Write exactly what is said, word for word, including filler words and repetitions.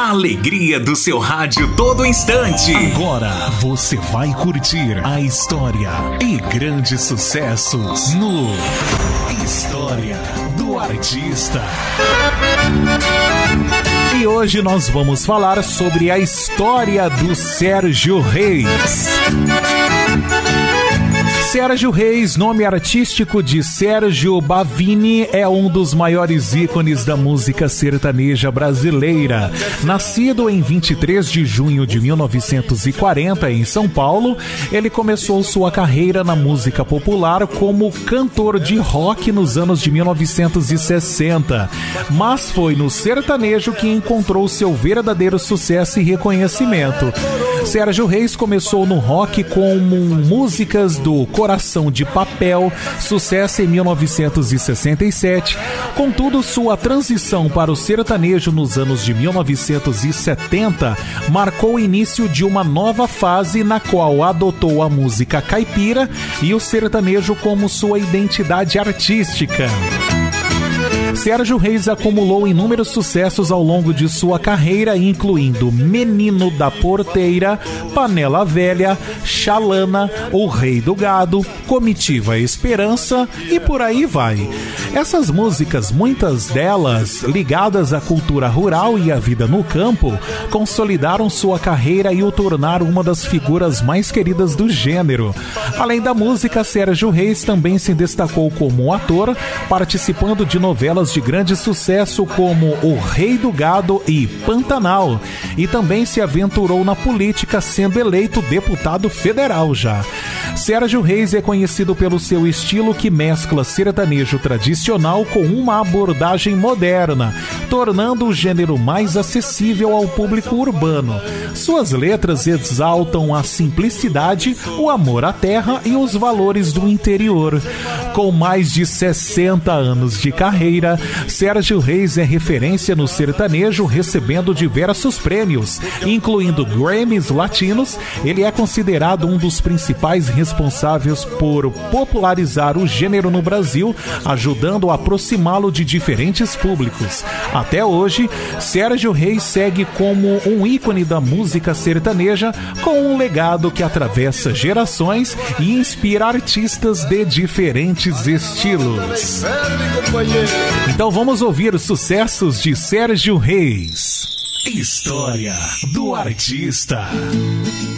A alegria do seu rádio todo instante. Agora você vai curtir a história e grandes sucessos no História do Artista. E hoje nós vamos falar sobre a história do Sérgio Reis. Sérgio Reis, nome artístico de Sérgio Bavini, é um dos maiores ícones da música sertaneja brasileira. Nascido em vinte e três de junho de mil novecentos e quarenta em São Paulo, ele começou sua carreira na música popular como cantor de rock nos anos de mil novecentos e sessenta. Mas foi no sertanejo que encontrou seu verdadeiro sucesso e reconhecimento. Sérgio Reis começou no rock com músicas do Coração de Papel, sucesso em mil novecentos e sessenta e sete. Contudo, sua transição para o sertanejo nos anos de mil novecentos e setenta marcou o início de uma nova fase na qual adotou a música caipira e o sertanejo como sua identidade artística. Sérgio Reis acumulou inúmeros sucessos ao longo de sua carreira, incluindo Menino da Porteira, Panela Velha, Xalana, O Rei do Gado, Comitiva Esperança e por aí vai. Essas músicas, muitas delas ligadas à cultura rural e à vida no campo, consolidaram sua carreira e o tornaram uma das figuras mais queridas do gênero. Além da música, Sérgio Reis também se destacou como ator, participando de novelas de grande sucesso como O Rei do Gado e Pantanal, e também se aventurou na política, sendo eleito deputado federal já. Sérgio Reis é conhecido pelo seu estilo que mescla sertanejo tradicional com uma abordagem moderna, tornando o gênero mais acessível ao público urbano. Suas letras exaltam a simplicidade, o amor à terra e os valores do interior. Com mais de sessenta anos de carreira, Sérgio Reis é referência no sertanejo, recebendo diversos prêmios, incluindo Grammys latinos. Ele é considerado um dos principais responsáveis por popularizar o gênero no Brasil, ajudando a aproximá-lo de diferentes públicos. Até hoje, Sérgio Reis segue como um ícone da música sertaneja, com um legado que atravessa gerações e inspira artistas de diferentes estilos. Então vamos ouvir os sucessos de Sérgio Reis. História do Artista.